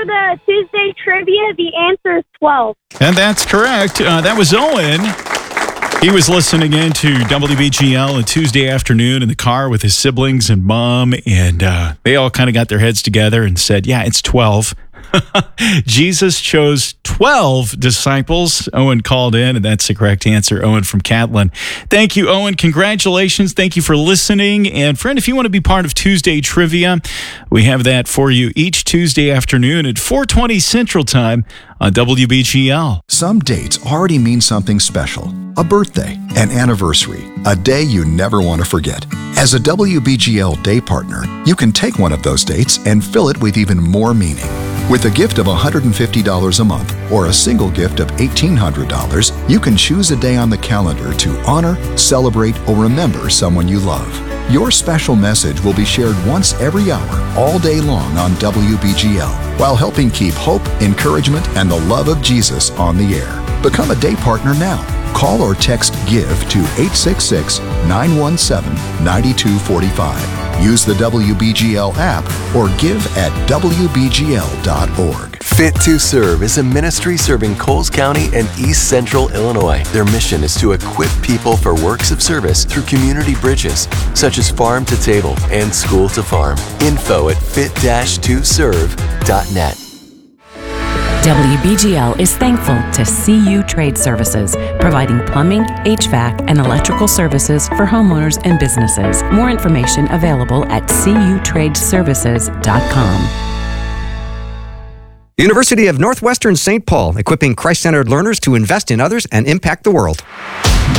for the Tuesday trivia, the answer is 12. And that's correct. That was Owen. He was listening in to WBGL on Tuesday afternoon in the car with his siblings and mom, and they all kind of got their heads together and said, yeah, it's 12. Jesus chose 12 disciples. Owen called in, and that's the correct answer. Owen from Catlin. Thank you, Owen. Congratulations. Thank you for listening. And friend, if you want to be part of Tuesday Trivia, we have that for you each Tuesday afternoon at 4:20 Central Time on WBGL. Some dates already mean something special. A birthday, an anniversary, a day you never want to forget. As a WBGL day partner, you can take one of those dates and fill it with even more meaning. With a gift of $150 a month or a single gift of $1,800, you can choose a day on the calendar to honor, celebrate, or remember someone you love. Your special message will be shared once every hour, all day long on WBGL, while helping keep hope, encouragement, and the love of Jesus on the air. Become a day partner now. Call or text GIVE to 866-917-9245. Use the WBGL app or give at WBGL.org. Fit to Serve is a ministry serving Coles County and East Central Illinois. Their mission is to equip people for works of service through community bridges, such as farm to table and school to farm. Info at fit-2serve.net. WBGL is thankful to CU Trade Services, providing plumbing, HVAC, and electrical services for homeowners and businesses. More information available at cutradeservices.com. University of Northwestern St. Paul, equipping Christ-centered learners to invest in others and impact the world.